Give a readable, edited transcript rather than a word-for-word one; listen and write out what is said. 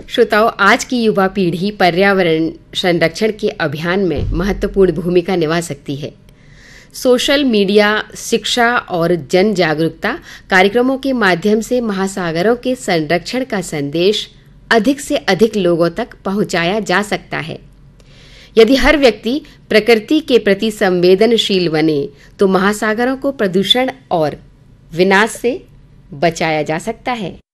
श्रोताओं, आज की युवा पीढ़ी पर्यावरण संरक्षण के अभियान में महत्वपूर्ण भूमिका निभा सकती है। सोशल मीडिया, शिक्षा और जन जागरूकता कार्यक्रमों के माध्यम से महासागरों के संरक्षण का संदेश अधिक से अधिक लोगों तक पहुंचाया जा सकता है। यदि हर व्यक्ति प्रकृति के प्रति संवेदनशील बने तो महासागरों को प्रदूषण और विनाश से बचाया जा सकता है।